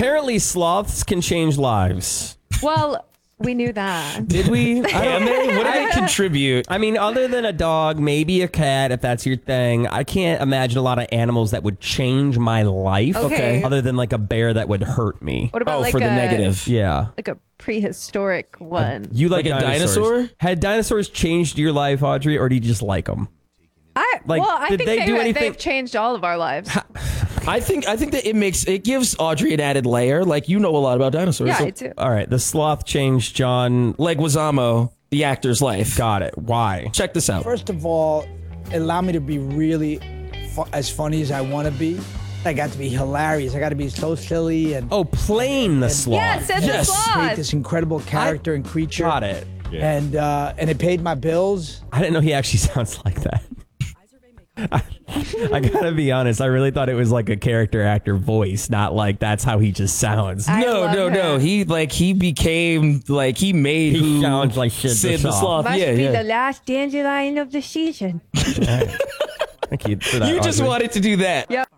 Apparently, sloths can change lives. Well, we knew that. Did we? Can they? What do they contribute? I mean, other than a dog, maybe a cat, if that's your thing. I can't imagine a lot of animals that would change my life. Okay. Other than like a bear that would hurt me. What about like for the negative. Yeah. like a prehistoric one? You like, Like a dinosaurs. dinosaur? Had dinosaurs changed your life, Audrey, or do you just like them? Like, I did think they do anything- they've changed all of our lives. I think that it gives Audrey an added layer. Like, you know a lot about dinosaurs. Yeah, So- I do. All right, the sloth changed John. Leguizamo, the actor's life. Got it. Why? Check this out. First of all, it allowed me to be really as funny as I want to be. I got to be hilarious. I got to be so silly and Oh, Plain the sloth. Yes, it's Yes. a create sloth. this incredible character and creature. Got it. And it paid my bills. I didn't know he actually sounds like that. I gotta be honest. I really thought it was like a character actor voice, not like that's how he just sounds. I No. love her. He became like he made He who sounds like Sid the Sloth. Sloth. Yeah. last dandelion of the season. Thank you for that. You just Audrey. wanted to do that. Yep.